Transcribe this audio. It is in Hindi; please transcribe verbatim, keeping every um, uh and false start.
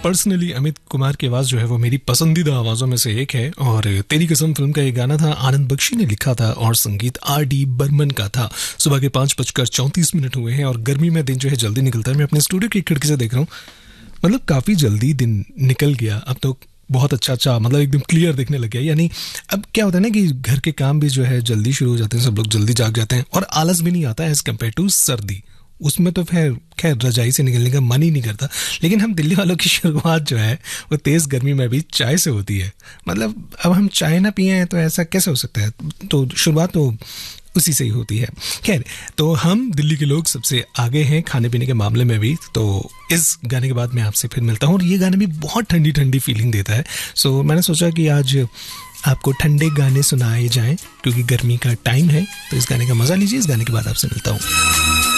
पर्सनली अमित कुमार की आवाज़ जो है वो मेरी पसंदीदा आवाज़ों में से एक है। और तेरी कसम फिल्म का ये गाना था, आनंद बख्शी ने लिखा था और संगीत आर डी बर्मन का था। सुबह के पाँच बजकर चौंतीस मिनट हुए हैं और गर्मी में दिन जो है जल्दी निकलता है। मैं अपने स्टूडियो की खिड़की से देख रहा हूँ, मतलब काफ़ी जल्दी दिन निकल गया। अब तो बहुत अच्छा अच्छा मतलब एकदम क्लियर दिखने लग गया। यानी अब क्या होता है ना कि घर के काम भी जो है जल्दी शुरू हो जाते हैं, सब लोग जल्दी जाग जाते हैं और आलस भी नहीं आता है एज़ कम्पेयर टू सर्दी। उसमें तो फिर खैर रजाई से निकलने का मन ही नहीं करता। लेकिन हम दिल्ली वालों की शुरुआत जो है वो तेज़ गर्मी में भी चाय से होती है। मतलब अब हम चाय ना पिए हैं तो ऐसा कैसे हो सकता है? तो शुरुआत तो उसी से ही होती है। खैर, तो हम दिल्ली के लोग सबसे आगे हैं खाने पीने के मामले में भी। तो इस गाने के बाद मैं आपसे फिर मिलता हूँ और ये गाना भी बहुत ठंडी ठंडी फीलिंग देता है। सो मैंने सोचा कि आज आपको ठंडे गाने सुनाए जाएं क्योंकि गर्मी का टाइम है। तो इस गाने का मज़ा लीजिए। इस गाने के बाद आपसे मिलता हूँ।